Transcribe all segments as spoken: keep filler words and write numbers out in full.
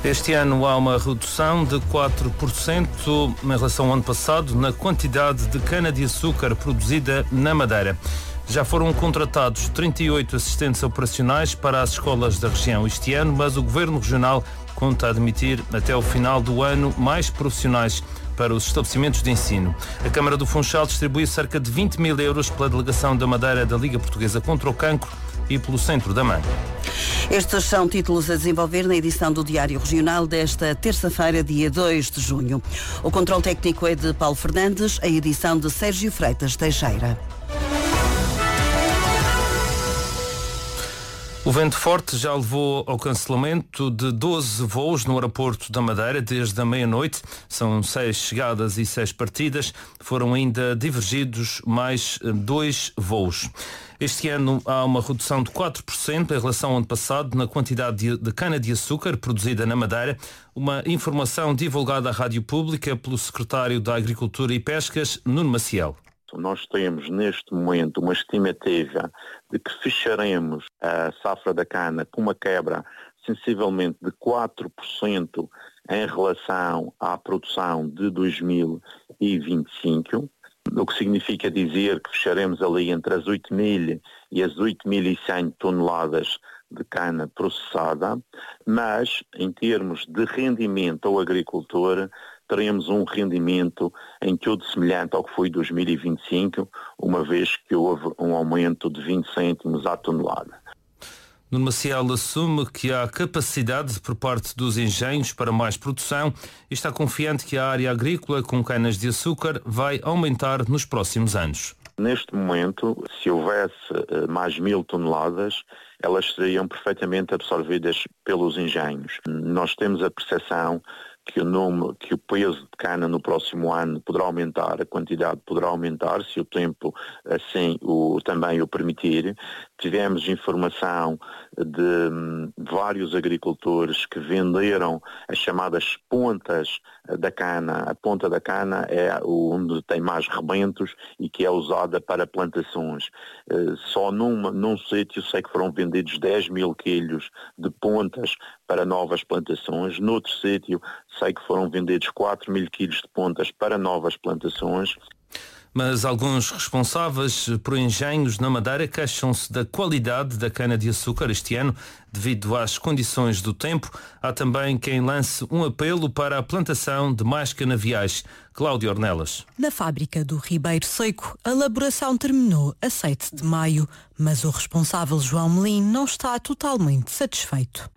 Este ano há uma redução de quatro por cento em relação ao ano passado na quantidade de cana-de-açúcar produzida na Madeira. Já foram contratados trinta e oito assistentes operacionais para as escolas da região este ano, mas o Governo Regional conta admitir até o final do ano mais profissionais para os estabelecimentos de ensino. A Câmara do Funchal distribui cerca de vinte mil euros pela delegação da Madeira da Liga Portuguesa contra o Cancro e pelo Centro da Mãe. Estes são títulos a desenvolver na edição do Diário Regional desta terça-feira, dia dois de junho. O controle técnico é de Paulo Fernandes, a edição de Sérgio Freitas Teixeira. O vento forte já levou ao cancelamento de doze voos no aeroporto da Madeira desde a meia-noite. São seis chegadas e seis partidas. Foram ainda divergidos mais dois voos. Este ano há uma redução de quatro por cento em relação ao ano passado na quantidade de cana-de-açúcar produzida na Madeira. Uma informação divulgada à Rádio Pública pelo secretário da Agricultura e Pescas, Nuno Maciel. Nós temos neste momento uma estimativa de que fecharemos a safra da cana com uma quebra sensivelmente de quatro por cento em relação à produção de dois mil e vinte e cinco, o que significa dizer que fecharemos ali entre as oito mil e as oito mil e cem toneladas de cana processada, mas em termos de rendimento ao agricultor, teremos um rendimento em tudo semelhante ao que foi dois mil e vinte e cinco, uma vez que houve um aumento de vinte cêntimos à tonelada. Nuno Maciel assume que há capacidade por parte dos engenhos para mais produção e está confiante que a área agrícola com canas de açúcar vai aumentar nos próximos anos. Neste momento, se houvesse mais mil toneladas, elas seriam perfeitamente absorvidas pelos engenhos. Nós temos a percepção que o número, que o peso de cana no próximo ano poderá aumentar, a quantidade poderá aumentar, se o tempo assim o, também o permitir. Tivemos informação de hum, vários agricultores que venderam as chamadas pontas da cana. A ponta da cana é onde tem mais rebentos e que é usada para plantações. Uh, só numa, num sítio sei que foram vendidos dez mil quilos de pontas para novas plantações. Noutro sítio sei que foram vendidos quatro mil quilos de pontas para novas plantações. Mas alguns responsáveis por engenhos na Madeira queixam-se da qualidade da cana-de-açúcar este ano, devido às condições do tempo. Há também quem lance um apelo para a plantação de mais canaviais. Cláudia Ornelas. Na fábrica do Ribeiro Seco, a elaboração terminou a sete de maio, mas o responsável João Melim não está totalmente satisfeito.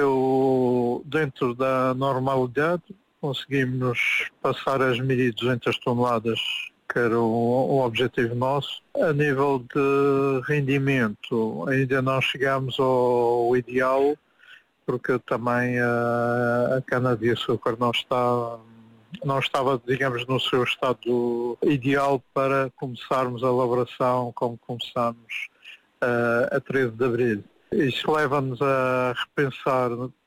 Correu dentro da normalidade, conseguimos passar as mil e duzentas toneladas, que era o, o objetivo nosso. A nível de rendimento, ainda não chegamos ao ideal, porque também a, a cana-de-açúcar não está, não estava, digamos, no seu estado ideal para começarmos a elaboração como começamos uh, a treze de abril. Isso leva-nos a repensar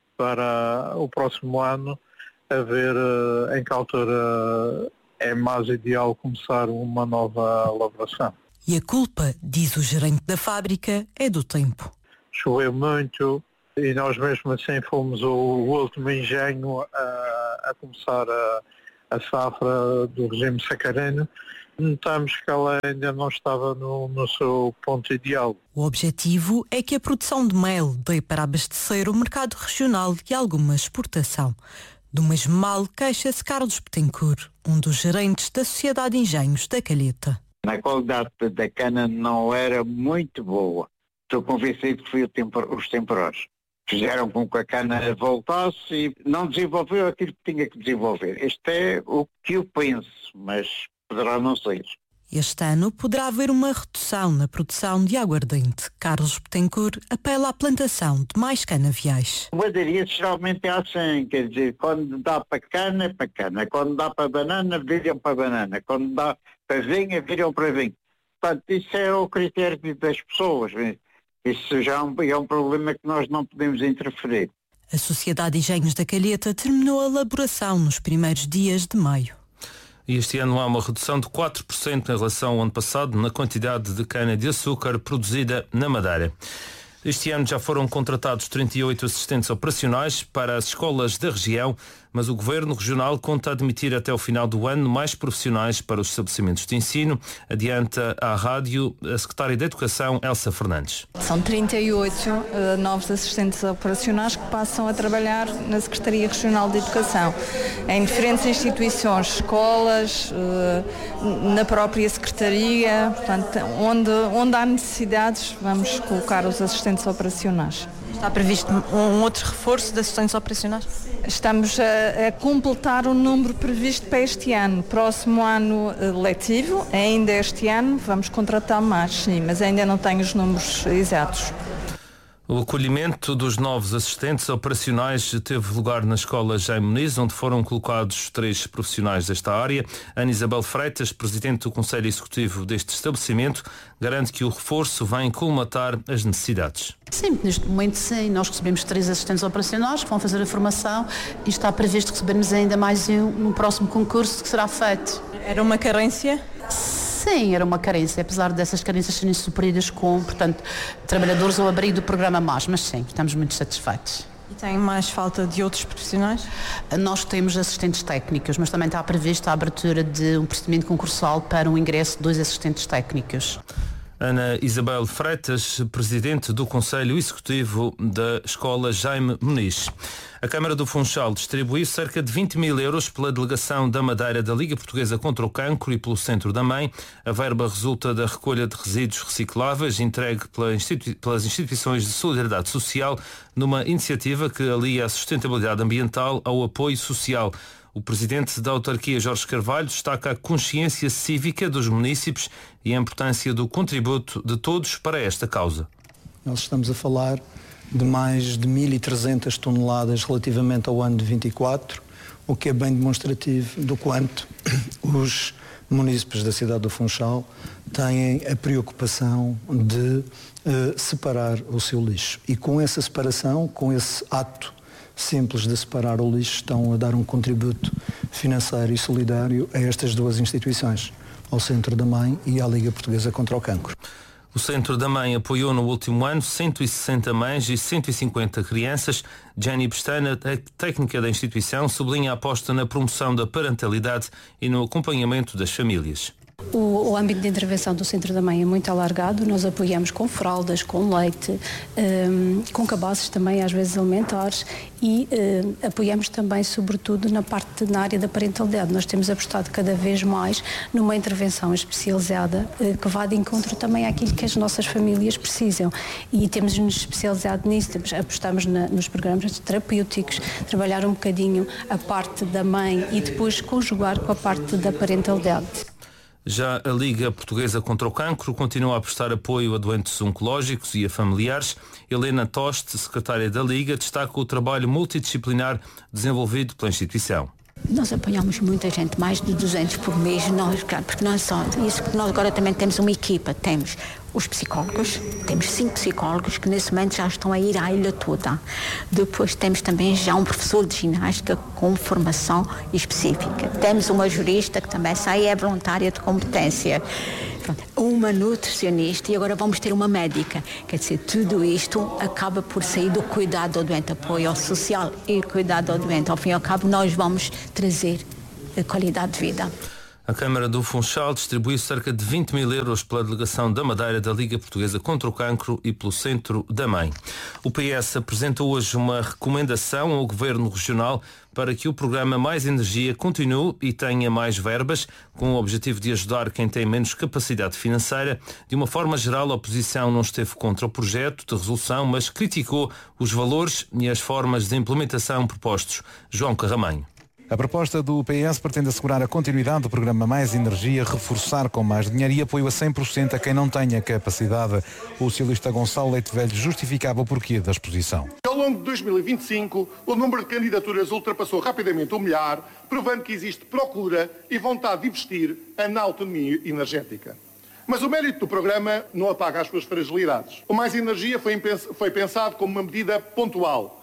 para o próximo ano, a ver uh, em que altura é mais ideal começar uma nova elaboração. E a culpa, diz o gerente da fábrica, é do tempo. Choveu muito e nós mesmo assim fomos o, o último engenho a, a começar a, a safra do regime sacarino. Notamos que ela ainda não estava no, no seu ponto ideal. O objetivo é que a produção de mel dê para abastecer o mercado regional e alguma exportação. Do mesmo mal queixa-se Carlos Betancourt, um dos gerentes da Sociedade de Engenhos da Calheta. A qualidade da cana não era muito boa. Estou convencido que foi o tempo, os temporais. Fizeram com que a cana voltasse e não desenvolveu aquilo que tinha que desenvolver. Este é o que eu penso, mas poderá não ser. Este ano poderá haver uma redução na produção de aguardente. Carlos Betancourt apela à plantação de mais canaviais. O Badaria geralmente é assim, quer dizer, quando dá para cana, é para cana. Quando dá para banana, viram para banana. Quando dá para vinho, viram para vinho. Portanto, isso é o critério das pessoas. Isso já é um, é um problema que nós não podemos interferir. A Sociedade de Engenhos da Calheta terminou a elaboração nos primeiros dias de maio. E este ano há uma redução de quatro por cento em relação ao ano passado na quantidade de cana-de-açúcar produzida na Madeira. Este ano já foram contratados trinta e oito assistentes operacionais para as escolas da região, mas o Governo Regional conta admitir até o final do ano mais profissionais para os estabelecimentos de ensino, adianta à rádio a Secretária de Educação, Elsa Fernandes. São trinta e oito uh, novos assistentes operacionais que passam a trabalhar na Secretaria Regional de Educação, em diferentes instituições, escolas, uh, na própria Secretaria, portanto, onde, onde há necessidades, vamos colocar os assistentes operacionais. Está previsto um outro reforço de assistentes operacionais? Estamos a, a completar o número previsto para este ano. Próximo ano letivo, ainda este ano, vamos contratar mais, sim, mas ainda não tenho os números exatos. O acolhimento dos novos assistentes operacionais teve lugar na escola Jaime Muniz, onde foram colocados três profissionais desta área. Ana Isabel Freitas, presidente do Conselho Executivo deste estabelecimento, garante que o reforço vem colmatar as necessidades. Sim, neste momento sim, nós recebemos três assistentes operacionais que vão fazer a formação e está previsto recebermos ainda mais um no próximo concurso que será feito. Era uma carência? Sim, era uma carência, apesar dessas carências serem supridas com, portanto, trabalhadores ao abrigo do programa MAS, mas sim, estamos muito satisfeitos. E tem mais falta de outros profissionais? Nós temos assistentes técnicos, mas também está prevista a abertura de um procedimento concursal para o ingresso de dois assistentes técnicos. Ana Isabel Freitas, presidente do Conselho Executivo da Escola Jaime Muniz. A Câmara do Funchal distribuiu cerca de vinte mil euros pela delegação da Madeira da Liga Portuguesa contra o Cancro e pelo Centro da Mãe. A verba resulta da recolha de resíduos recicláveis entregue pela institui- pelas instituições de solidariedade social numa iniciativa que alia a sustentabilidade ambiental ao apoio social. O presidente da autarquia, Jorge Carvalho, destaca a consciência cívica dos munícipes e a importância do contributo de todos para esta causa. Nós estamos a falar de mais de mil e trezentas toneladas relativamente ao ano de vinte e quatro, o que é bem demonstrativo do quanto os munícipes da cidade do Funchal têm a preocupação de uh, separar o seu lixo. E com essa separação, com esse ato simples de separar o lixo, estão a dar um contributo financeiro e solidário a estas duas instituições, ao Centro da Mãe e à Liga Portuguesa contra o Cancro. O Centro da Mãe apoiou no último ano cento e sessenta mães e cento e cinquenta crianças. Jenny Pestana, técnica da instituição, sublinha a aposta na promoção da parentalidade e no acompanhamento das famílias. O, o âmbito de intervenção do Centro da Mãe é muito alargado. Nós apoiamos com fraldas, com leite, um, com cabazes também, às vezes alimentares, e um, apoiamos também, sobretudo, na parte na área da parentalidade. Nós temos apostado cada vez mais numa intervenção especializada uh, que vá de encontro também àquilo que as nossas famílias precisam. E temos-nos especializado nisso, temos, apostamos na, nos programas terapêuticos, trabalhar um bocadinho a parte da mãe e depois conjugar com a parte da parentalidade. Já a Liga Portuguesa contra o Cancro continua a prestar apoio a doentes oncológicos e a familiares. Helena Toste, secretária da Liga, destaca o trabalho multidisciplinar desenvolvido pela instituição. Nós apoiamos muita gente, mais de duzentos por mês, nós, porque nós só, isso porque nós agora também temos uma equipa, temos os psicólogos, temos cinco psicólogos que nesse momento já estão a ir à ilha toda. Depois temos também já um professor de ginástica com formação específica. Temos uma jurista que também sai, é voluntária de competência. Uma nutricionista e agora vamos ter uma médica. Quer dizer, tudo isto acaba por sair do cuidado ao doente, apoio ao social e cuidado ao doente. Ao fim e ao cabo, nós vamos trazer a qualidade de vida. A Câmara do Funchal distribuiu cerca de vinte mil euros pela delegação da Madeira da Liga Portuguesa contra o Cancro e pelo Centro da Mãe. O P S apresenta hoje uma recomendação ao Governo Regional para que o programa Mais Energia continue e tenha mais verbas, com o objetivo de ajudar quem tem menos capacidade financeira. De uma forma geral, a oposição não esteve contra o projeto de resolução, mas criticou os valores e as formas de implementação propostos. João Carramanho. A proposta do P S pretende assegurar a continuidade do programa Mais Energia, reforçar com mais dinheiro e apoio a cem por cento a quem não tenha capacidade. O socialista Gonçalo Leite Velho justificava o porquê da exposição. Ao longo de dois mil e vinte e cinco, o número de candidaturas ultrapassou rapidamente o milhar, provando que existe procura e vontade de investir na autonomia energética. Mas o mérito do programa não apaga as suas fragilidades. O Mais Energia foi pensado como uma medida pontual.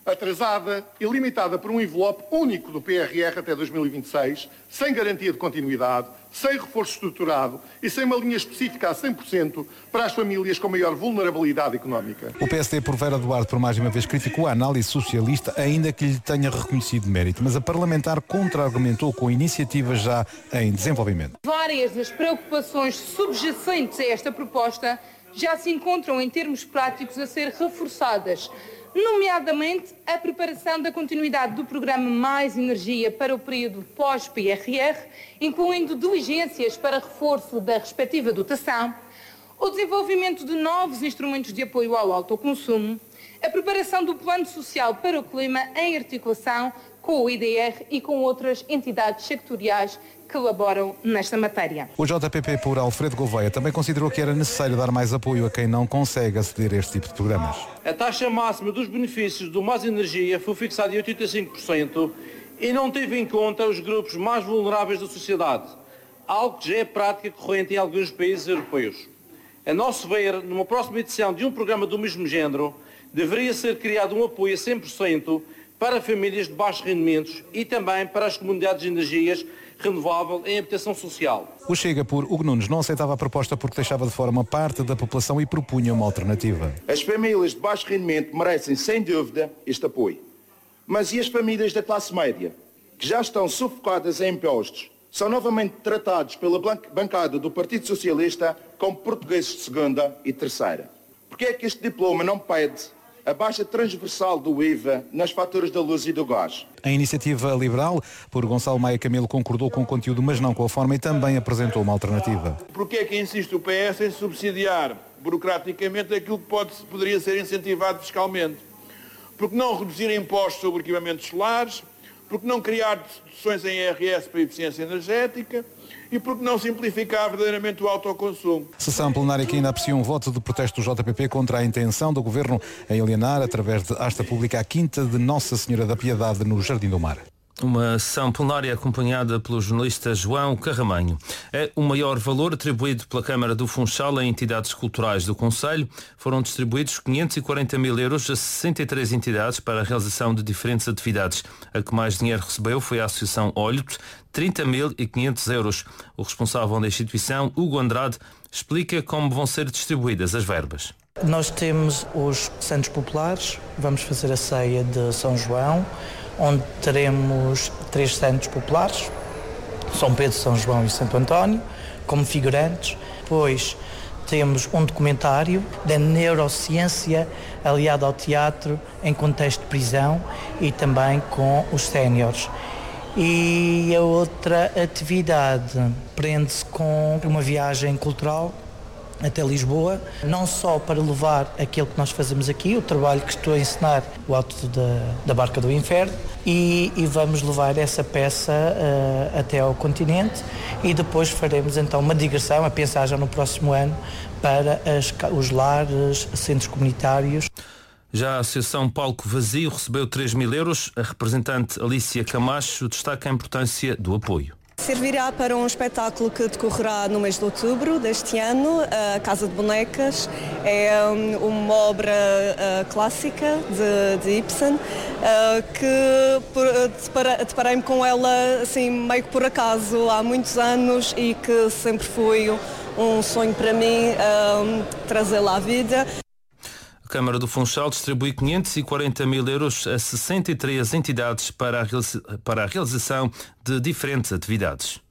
atrasada e limitada por um envelope único do P R R até dois mil e vinte e seis, sem garantia de continuidade, sem reforço estruturado e sem uma linha específica a cem por cento para as famílias com maior vulnerabilidade económica. O P S D, por Vera Duarte, por mais uma vez criticou a análise socialista, ainda que lhe tenha reconhecido mérito, mas a parlamentar contra-argumentou com iniciativas já em desenvolvimento. Várias das preocupações subjacentes a esta proposta já se encontram em termos práticos a ser reforçadas, nomeadamente a preparação da continuidade do programa Mais Energia para o período pós-P R R, incluindo diligências para reforço da respectiva dotação, o desenvolvimento de novos instrumentos de apoio ao autoconsumo, a preparação do Plano Social para o Clima em articulação com o I D R e com outras entidades sectoriais que elaboram nesta matéria. O J P P, por Alfredo Gouveia, também considerou que era necessário dar mais apoio a quem não consegue aceder a este tipo de programas. A taxa máxima dos benefícios do Mais Energia foi fixada em oitenta e cinco por cento e não teve em conta os grupos mais vulneráveis da sociedade, algo que já é prática corrente em alguns países europeus. A nosso ver, numa próxima edição de um programa do mesmo género, deveria ser criado um apoio a cem por cento para famílias de baixos rendimentos e também para as comunidades de energias renovável em habitação social. O Chega, por Hugo Nunes, não aceitava a proposta porque deixava de fora uma parte da população e propunha uma alternativa. As famílias de baixo rendimento merecem, sem dúvida, este apoio. Mas e as famílias da classe média, que já estão sufocadas em impostos, são novamente tratados pela bancada do Partido Socialista como portugueses de segunda e terceira? Porque é que este diploma não pede a baixa transversal do I V A nas faturas da luz e do gás? A iniciativa liberal, por Gonçalo Maia Camelo, concordou com o conteúdo, mas não com a forma, e também apresentou uma alternativa. Porque é que insiste o P S em subsidiar burocraticamente aquilo que pode, poderia ser incentivado fiscalmente? Porque não reduzir impostos sobre equipamentos solares, porque não criar deduções em I R S para a eficiência energética e porque não simplificar verdadeiramente o autoconsumo. Sessão plenária que ainda aprecia um voto de protesto do J P P contra a intenção do Governo em alienar, através de asta pública, a Quinta de Nossa Senhora da Piedade, no Jardim do Mar. Uma sessão plenária acompanhada pelo jornalista João Carramanho. É o maior valor atribuído pela Câmara do Funchal a entidades culturais do Conselho. Foram distribuídos quinhentos e quarenta mil euros a sessenta e três entidades para a realização de diferentes atividades. A que mais dinheiro recebeu foi a Associação Olhos, trinta mil e quinhentos euros. O responsável da instituição, Hugo Andrade, explica como vão ser distribuídas as verbas. Nós temos os Santos Populares, vamos fazer a ceia de São João, onde teremos três santos populares, São Pedro, São João e Santo António, como figurantes. Depois temos um documentário da neurociência aliado ao teatro em contexto de prisão e também com os séniores. E a outra atividade prende-se com uma viagem cultural até Lisboa, não só para levar aquilo que nós fazemos aqui, o trabalho que estou a ensinar, o Alto da, da Barca do Inferno, e, e vamos levar essa peça uh, até ao continente e depois faremos então uma digressão, a pensar já no próximo ano, para as, os lares, centros comunitários. Já a Associação Palco Vazio recebeu três mil euros. A representante Alicia Camacho destaca a importância do apoio. Servirá para um espetáculo que decorrerá no mês de outubro deste ano, a Casa de Bonecas. É uma obra uh, clássica de, de Ibsen, uh, que deparei-me com ela assim, meio que por acaso há muitos anos e que sempre foi um sonho para mim uh, trazê-la à vida. A Câmara do Funchal distribui quinhentos e quarenta mil euros a sessenta e três entidades para a, para a realização de diferentes atividades.